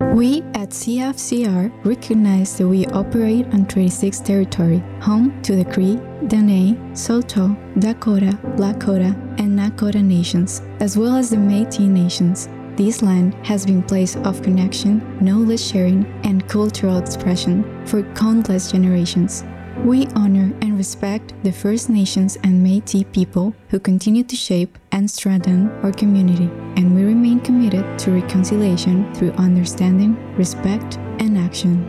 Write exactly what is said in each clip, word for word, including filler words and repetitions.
We at C F C R recognize that we operate on Treaty six territory, home to the Cree, Dene, Saulteaux, Dakota, Lakota, and Nakota nations, as well as the Métis nations. This land has been a place of connection, knowledge sharing, and cultural expression for countless generations. We honor and respect the First Nations and Métis people who continue to shape and strengthen our community, and we remain committed to reconciliation through understanding, respect, and action.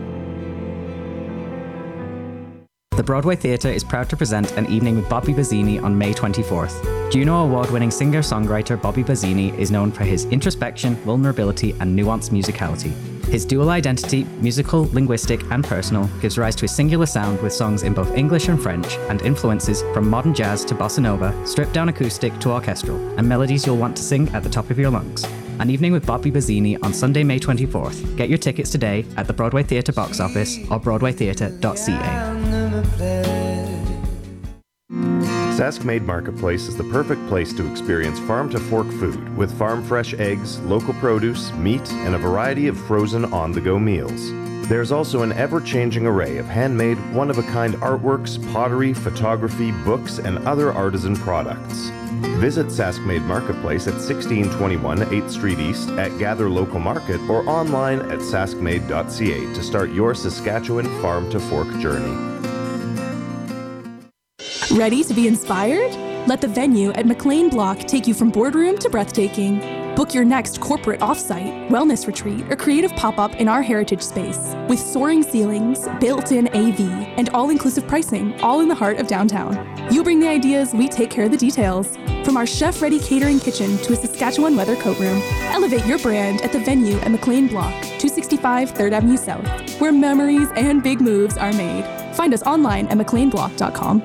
The Broadway Theatre is proud to present an evening with Bobby Bazzini on May twenty-fourth. Juno Award-winning singer-songwriter Bobby Bazzini is known for his introspection, vulnerability, and nuanced musicality. His dual identity, musical, linguistic, and personal, gives rise to a singular sound with songs in both English and French, and influences from modern jazz to bossa nova, stripped-down acoustic to orchestral, and melodies you'll want to sing at the top of your lungs. An evening with Bobby Bazzini on Sunday, May twenty-fourth. Get your tickets today at the Broadway Theatre box office or broadway theatre dot c a. Saskmade Marketplace is the perfect place to experience farm-to-fork food with farm-fresh eggs, local produce, meat, and a variety of frozen on-the-go meals. There's also an ever-changing array of handmade, one-of-a-kind artworks, pottery, photography, books, and other artisan products. Visit Saskmade Marketplace at sixteen twenty-one eighth Street East at Gather Local Market or online at saskmade dot c a to start your Saskatchewan farm-to-fork journey. Ready to be inspired? Let the venue at McLean Block take you from boardroom to breathtaking. Book your next corporate offsite, wellness retreat, or creative pop-up in our heritage space. With soaring ceilings, built-in A V, and all-inclusive pricing, all in the heart of downtown. You bring the ideas, we take care of the details. From our chef-ready catering kitchen to a Saskatchewan weather coat room, elevate your brand at the venue at McLean Block, two sixty-five third Avenue South, where memories and big moves are made. Find us online at mclean block dot com.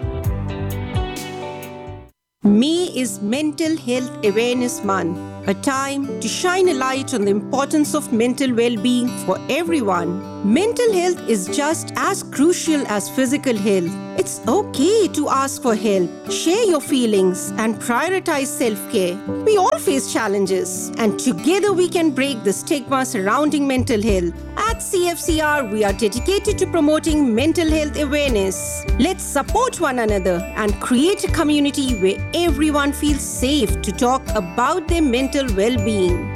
May is Mental Health Awareness Month, a time to shine a light on the importance of mental well-being for everyone. Mental health is just as crucial as physical health. It's okay to ask for help, share your feelings, and prioritize self-care. We all face challenges, and together we can break the stigma surrounding mental health. At C F C R, we are dedicated to promoting mental health awareness. Let's support one another and create a community where everyone feels safe to talk about their mental well-being.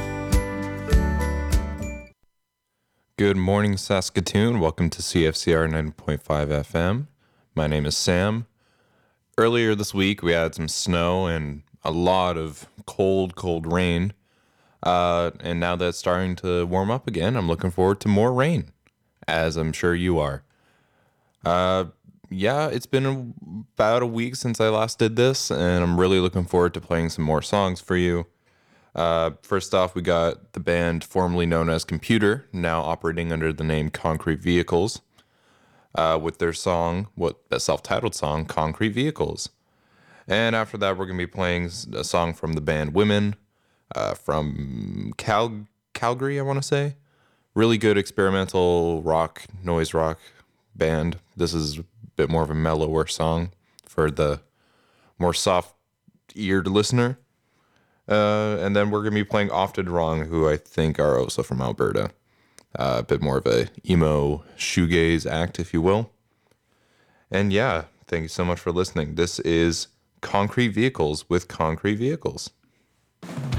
Good morning, Saskatoon. Welcome to C F C R ninety point five F M. My name is Sam. Earlier this week, we had some snow and a lot of cold, cold rain. Uh, and now that it's starting to warm up again, I'm looking forward to more rain, as I'm sure you are. Uh, yeah, it's been a, about a week since I last did this, and I'm really looking forward to playing some more songs for you. Uh, first off, we got the band formerly known as Computer, now operating under the name Concrete Vehicles, uh, with their song, what that self-titled song, Concrete Vehicles. And after that, we're going to be playing a song from the band Women, uh, from Cal- Calgary, I want to say. Really good experimental rock, noise rock band. This is a bit more of a mellower song for the more soft-eared listener. Uh, and then we're going to be playing Often Wrong, who I think are also from Alberta. Uh, a bit more of a emo shoegaze act, if you will. And yeah, thank you so much for listening. This is Concrete Vehicles with Concrete Vehicles.